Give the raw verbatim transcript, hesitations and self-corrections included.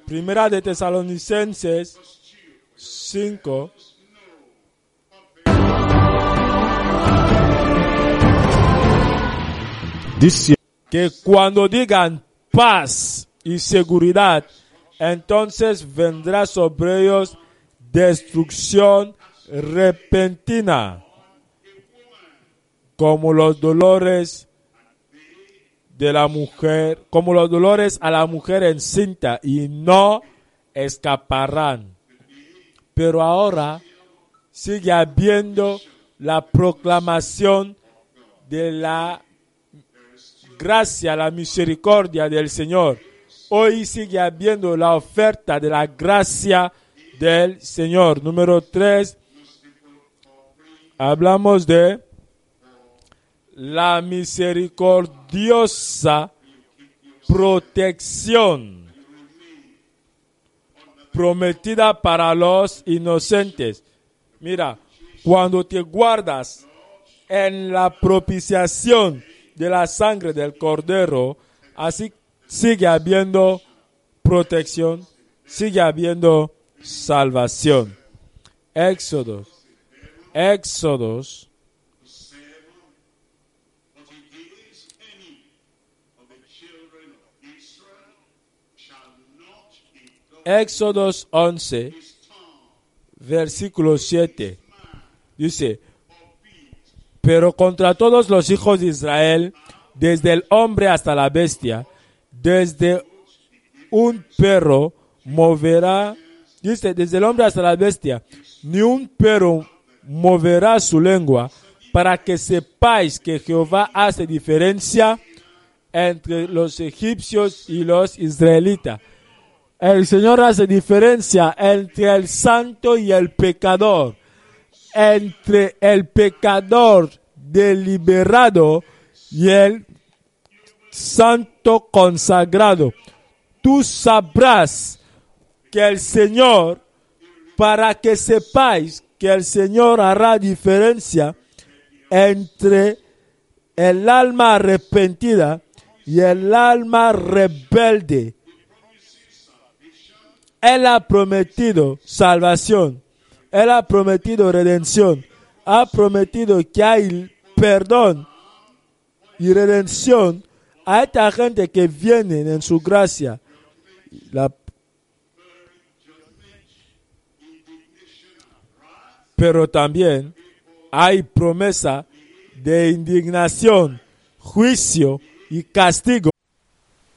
Primera de Tesalonicenses cinco. Dice Que cuando digan paz y seguridad, entonces vendrá sobre ellos destrucción repentina, como los dolores de la mujer, como los dolores a la mujer encinta, y no escaparán. Pero ahora sigue habiendo la proclamación de la gracia, la misericordia del Señor. Hoy sigue habiendo la oferta de la gracia del Señor. Número tres, hablamos de la misericordiosa protección prometida para los inocentes. Mira, cuando te guardas en la propiciación de la sangre del Cordero, así sigue habiendo protección, sigue habiendo salvación. Éxodo, Éxodos, Éxodos once, versículo siete, dice: pero contra todos los hijos de Israel, desde el hombre hasta la bestia, desde un perro moverá, dice, desde el hombre hasta la bestia, ni un perro moverá su lengua, para que sepáis que Jehová hace diferencia entre los egipcios y los israelitas. El Señor hace diferencia entre el santo y el pecador, entre el pecador deliberado y el santo consagrado. Tú sabrás que el Señor, para que sepáis que el Señor hará diferencia entre el alma arrepentida y el alma rebelde. Él ha prometido salvación. Él ha prometido redención. Ha prometido que hay perdón y redención a esta gente que viene en su gracia. La... Pero también hay promesa de indignación, juicio y castigo